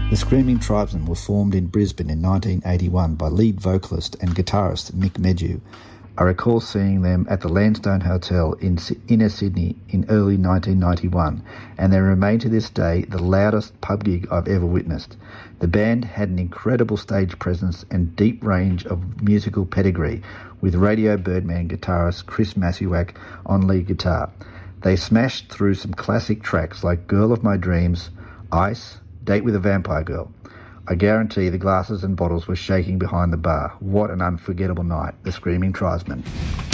The Screaming Tribesmen were formed in Brisbane in 1981 by lead vocalist and guitarist Mick Medju. I recall seeing them at the Lansdowne Hotel in inner Sydney in early 1991, and they remain to this day the loudest pub gig I've ever witnessed. The band had an incredible stage presence and deep range of musical pedigree, with Radio Birdman guitarist Chris Masuak on lead guitar. They smashed through some classic tracks like Girl of My Dreams, Ice, Date with a Vampire Girl. I guarantee the glasses and bottles were shaking behind the bar. What an unforgettable night, the Screaming Tribesmen.